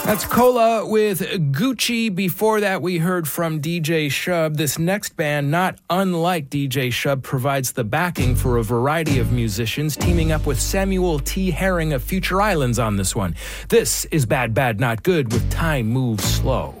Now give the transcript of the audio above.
That's Cola with Gucci. Before that, we heard from DJ Shub. This next band, not unlike DJ Shub, provides the backing for a variety of musicians, teaming up with Samuel T. Herring of Future Islands on this one. This is Bad Bad Not Good with Time Moves Slow.